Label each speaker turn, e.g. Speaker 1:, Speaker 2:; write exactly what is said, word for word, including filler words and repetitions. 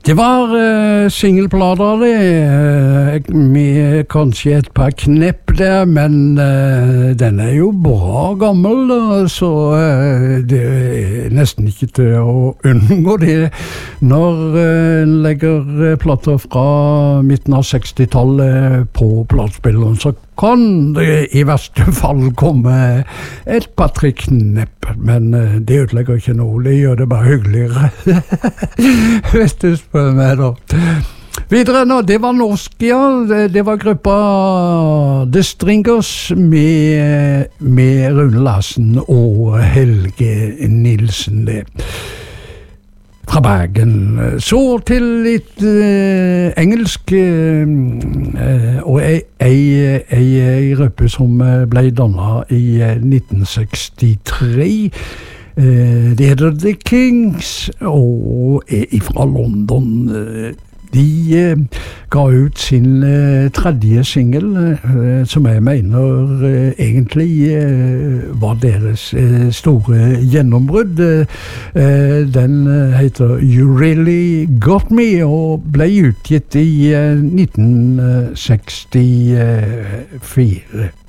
Speaker 1: Det var uh, singelplater det, uh, med kanskje et par knepp der, men uh, den er jo bra gammel, da, så uh, det er nesten ikke til å unngå det. Når uh, en legger uh, plater fra midten av sekstitallet på platespilleren, så kan det i verste fall komme et par tre knepp, men uh, det utlegger ikke noe, det gjør det bare hyggeligere. Vet du spør meg da. Videre nå, det var norsk, ja, det, det var gruppa The Stringers med, med Rune Larsen og Helge Nilsen, det. Fra Bergen. Så til litt uh, engelsk, uh, og ei, ei, ei, ei gruppe som ble dannet i uh, nitten sekstitre. Uh, det heter The Kings, og er fra London. Uh, de uh, ga ut sin uh, tredje single, uh, som jeg mener uh, egentlig uh, var deres uh, store gjennombrudd. Uh, den uh, heter You Really Got Me, og ble utgitt i uh, nitten sekstifire.